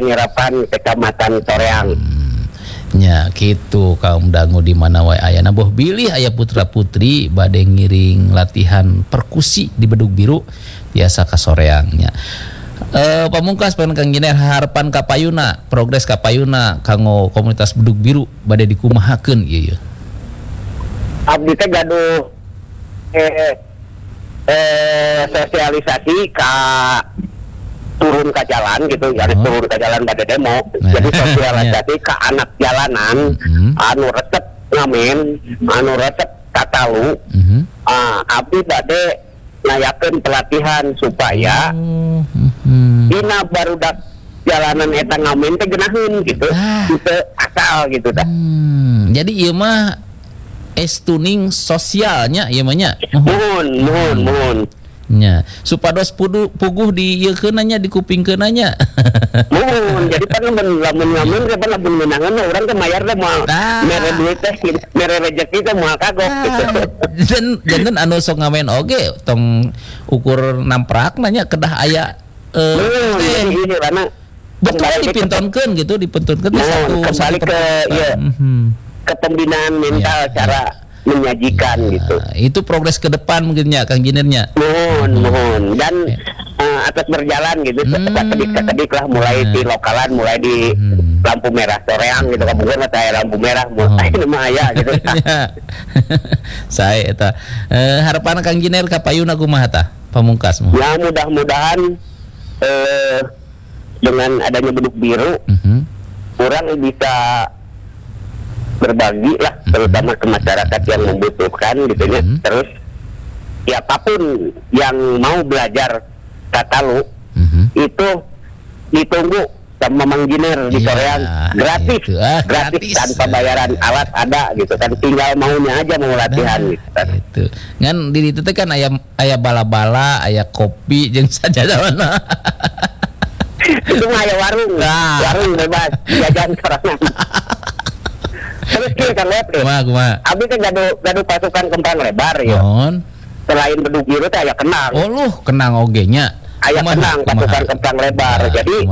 Panyerapan Kecamatan Soreang. Nya gitu kaum dangu di mana wae aya. Nah boh bilih aya putra-putri bade ngiring latihan perkusi di Bedug Biru biasa ka Soreangnya. Pamungkas pan Kang Giner harapan ka payuna, progres ka payuna kanggo komunitas Bedug Biru bade dikumahakeun ieu. Abdi teh gaduh sosialisasi ka turun ke jalan gitu, jadi turun ke jalan pada demo. Jadi sosialisasi ke anak jalanan, anu resep ngamen, anu resep katalu, abdi bade ngayakeun pelatihan supaya dina barudak jalanan eta ngamen teh geunaheun gitu, gitu asal gitu dah. Jadi ieu mah estuning sosialnya ieu mah nya. Mohon. Nya supados puguh di ieu keunanya di kupingkeun nya. Jadi pan lamun ngamen teh pan lamun menangan urang teh mayar teh moal mere duit teh mere rezeki teh moal kagok gitu. Dan anu sok ngamen oge tong ukur namprakna nya kedah aya ini karena betul dipintonkeun gitu dipentunkeun satu kembali ke ke pembinaan mental cara menyajikan gitu. Itu progres ke depan mungkin ya Kang Ginernya. Mohon dan atas berjalan gitu kedik lah mulai di lokalan, mulai di lampu merah Soreang gitu kan bukan saya lampu merah mulai mah aya gitu. Saya eta harapan Kang Giner ka payuna kumaha tah pamungkas mah. Ya mudah-mudahan dengan adanya Bedug Biru orang bisa berbagi lah terutama ke masyarakat yang membutuhkan gitu ya. Terus siapapun yang mau belajar katalu itu ditunggu sama Mang Giner di Soreang gratis tanpa bayaran alat ada gitu kan, tinggal maunya aja mau latihan gitu kan. Itu ngan di ditu teh kan aya bala-bala aya kopi jeung sajana. Itu mah aya warung bebas jajan sorangan. Terus kita kan lihat abdi kan gaduh pasukan kempang lebar ya. Selain Bedug Biru teh aya kenang. Oh luh kenang oge nya. Aya kenang pasukan kempang lebar. Jadi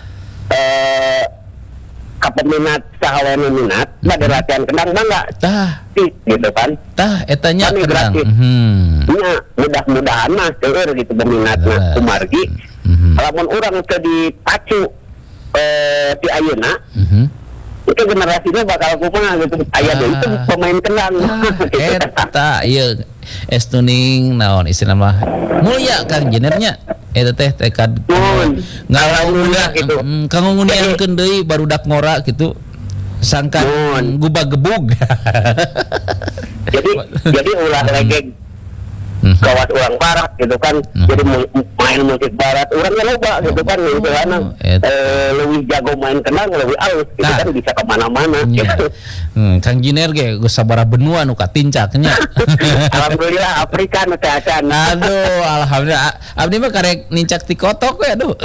kapeminat sahawane minat bade latihan kenang bangga. Gitu kan. Eta nya kenang. Nya mudah-mudahan mah seueur gitu peminatna kumargi. Lamun urang teu dipacu ti ayeuna itu generasinya bakal kumaha gitu. Aya itu pemain kenang. Eta ieu estuning naon istilna mah mulia Kang Ginernya eta teh tekad ngalauna gitu. Kanggo ngundiankeun deui barudak ngora gitu. Sangkan gubag-gebug. Jadi ulah legeg kawas orang barat gitu kan, jadi main musik barat orangnya loba gitu kan, itu lebih jago main kenang lebih halus gitu kan, bisa kemana-mana gitu. Kang Giner ge geus sabaraha benua nu katincaknya. Alhamdulillah Afrika nu teh acan. Aduh alhamdulillah abdi mah karek nincak ti kotok we aduh.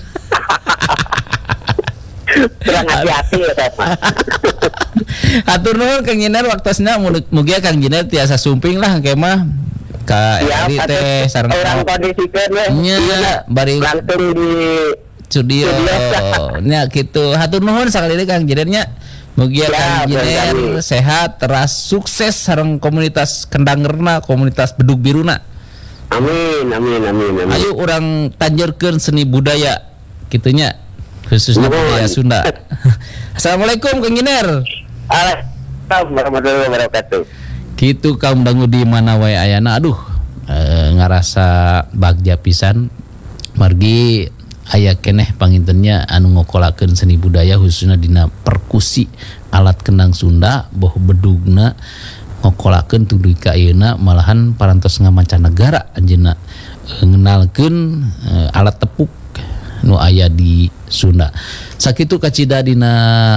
Kurang hati-hati ya sama. Hatur nuhun Kang Giner waktosna mugia Kang Giner tiasa sumping lah kemah ka eri teh sareng orang kondisikeun we nya bari langsung di studio nya kitu. Hatur nuhun sakali Kang Giner nya mugia Kang Giner sehat teras sukses sareng komunitas Kendangerna, komunitas Bedug Biruna. Amin. Ayo urang tanjeurkeun seni budaya kitunya khususnya budaya Sunda. Assalamualaikum Kang Giner. Assalamualaikum warahmatullahi wabarakatuh. Gitu kaum dangu di mana wae ayana aduh ngarasa bagja pisan margi aya keneh pangintennya anu ngokolakeun seni budaya khususnya dina perkusi alat kendang Sunda boh bedugna ngokolakeun tuluy ka ayeuna malahan parantos ngamancanegara anjeunna ngenalkeun alat tepuk nu aya di Sunda. Sakitu kacida dina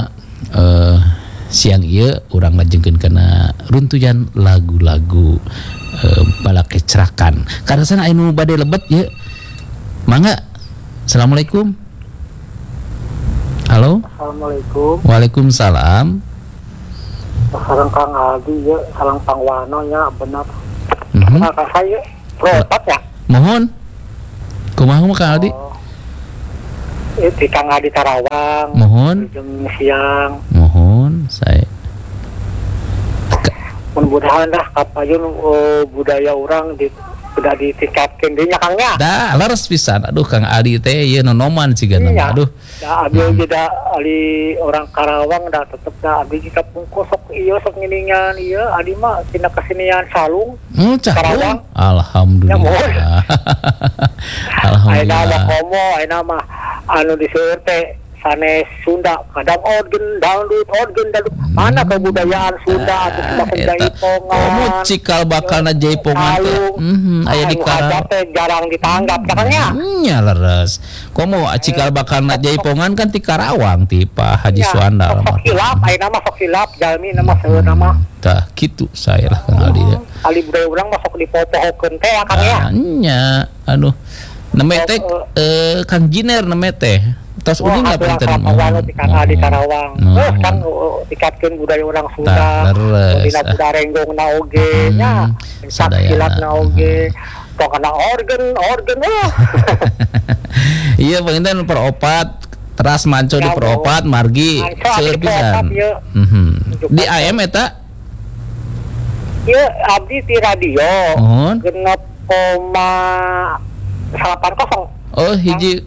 siang ieu urang lajengkeun kana runtuyan lagu-lagu balak kecerakan. Karasana anu bade lebet ye. Mangga. Assalamualaikum. Halo. Assalamualaikum. Waalaikumsalam. Sareng Kang Aldi ya, sareng Pangwano nya bener. Nah, saya ropat ya. Mohon. Kumaha mah Kang Aldi? di Kang Adi Tarawang. Mohon. Jam siang. Mohon saya. Mudah-mudahan dah kapayun budaya orang udah ditingkatkan dinya Kangnya. Dah leres pisan. Aduh Kang Adi teh ieu nonoman ciga nama. Aduh. Da abdi juga ali orang Karawang dah tetep dah abdi jika pungkus sok ieu sok nginingan ieu adi mah tina kesenian salung. Karawang. Alhamdulillah. Ayeuna mah komo, ayeuna mah anu diseueur teh sanes Sunda, kadang organ dangdut mana kebudayaan Sunda atau sebagai jaipongan. Komo cikal bakalna jaipongan teh. Aya di Karawang teh jarang ditanggap katanya. Nya leres. Komo cikal bakalna jaipongan kan ti Karawang ti Pak Haji Suandal mah. Sok hilap, ayeuna mah sok hilap jalmi nama seueurna mah. Tah kitu saya lah Kang Aldi. Ali budaya urang mah sok dipopohokeun teh ya Kang ya. Nya aduh. Neme teh Kang Jiner neme teh. Tos uning lah pinten di Kang Adi Karawang. Terus kan tikatkeun budaya urang Sunda. Dina budaya renggongna oge nya. Silatna oge. Pokona organ. Iya panginten peropat teras manco di peropat margi seueur pisan. Di AM eta? Ieu abdi ti radio. 6,80. Oh hiji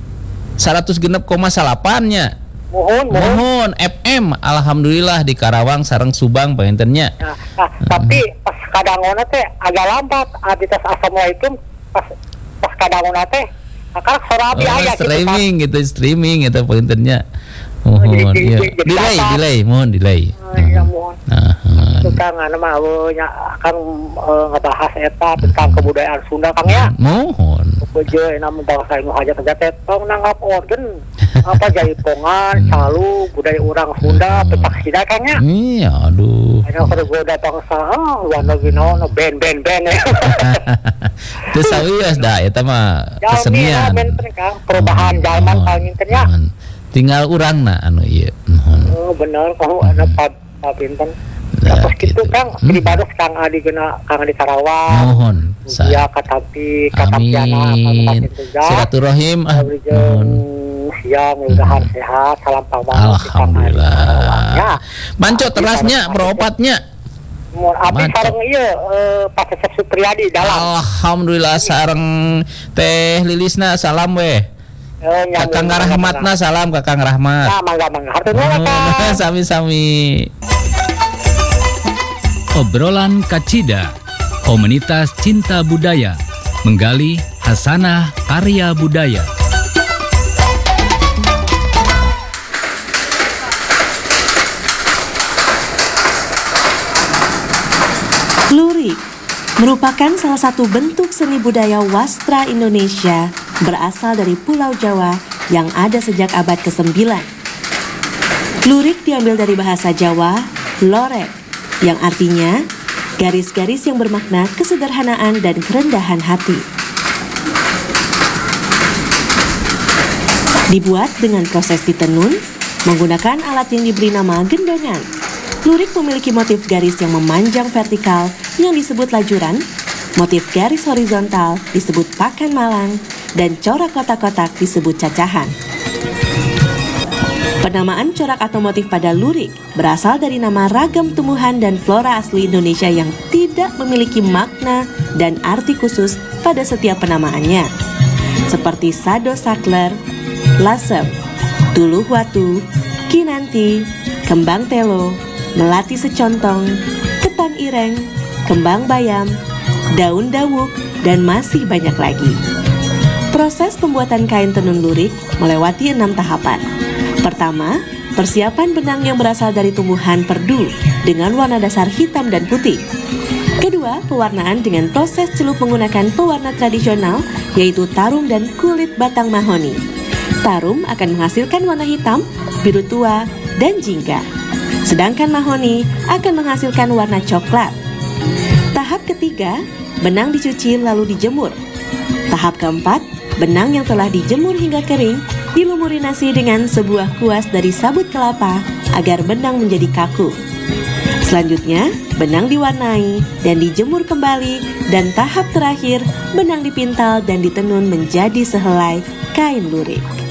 106,8-nya. Mohon FM alhamdulillah di Karawang sareng Subang pangintennya. Tapi pas kadangona teh agak lambat abdi tes assalamualaikum pas kadangona teh akar sora abdi aya streaming gitu pangintennya. Mohon iya. Delay mohon delay. Ya mohon. Tukang mah akan ngebahas eta tentang kebudayaan Sunda Kang ya. Mohon. Beje namun bangsa anu hajat-hajat teh tong nanggap organ apa jaipongan, salu budaya urang Sunda petak sida Kang ya. Iya aduh. Aya goda bangsa wana gino band. Teu sawios da eta mah kesenian. Kang perubahan zaman panginten ya. Tinggal urangna anu ieu. Oh bener kalau ada pinten. Terus gitu Kang, pribadi Kang Adi Karawang. Mohon. Ya katapi amin. Silaturahim mohon. Siang mudah-mudahan sehat, salam pamana. Alhamdulillah. Ya. Manco terasnya beropatnya. Abdi sareng ieu Pak Cecep Supriyadi dalam. Alhamdulillah sareng Teh Lilisna salam weh. Kakang Rahmatna salam Kakang Rahmat. Nah, mangga. Hartun Kang. Sami-sami. Obrolan Kacida, komunitas cinta budaya, menggali hasanah karya budaya. Lurik merupakan salah satu bentuk seni budaya wastra Indonesia berasal dari Pulau Jawa yang ada sejak abad ke-9. Lurik diambil dari bahasa Jawa, lorek, yang artinya garis-garis yang bermakna kesederhanaan dan kerendahan hati. Dibuat dengan proses ditenun, menggunakan alat yang diberi nama gendongan. Lurik memiliki motif garis yang memanjang vertikal yang disebut lajuran, motif garis horizontal disebut pakan malang, dan corak kotak-kotak disebut cacahan. Penamaan corak atau motif pada lurik berasal dari nama ragam tumbuhan dan flora asli Indonesia yang tidak memiliki makna dan arti khusus pada setiap penamaannya, seperti sado sakler, lasem, tuluh watu, kinanti, kembang telo, melati secontong, ketan ireng, kembang bayam, daun dawuk, dan masih banyak lagi. Proses pembuatan kain tenun lurik melewati 6 tahapan. Pertama, persiapan benang yang berasal dari tumbuhan perdu dengan warna dasar hitam dan putih. Kedua, pewarnaan dengan proses celup menggunakan pewarna tradisional, yaitu tarum dan kulit batang mahoni. Tarum akan menghasilkan warna hitam, biru tua, dan jingga. Sedangkan mahoni akan menghasilkan warna coklat. Tahap ketiga, benang dicuci lalu dijemur. Tahap keempat, benang yang telah dijemur hingga kering dilumuri nasi dengan sebuah kuas dari sabut kelapa agar benang menjadi kaku. Selanjutnya, benang diwarnai dan dijemur kembali, dan tahap terakhir, benang dipintal dan ditenun menjadi sehelai kain lurik.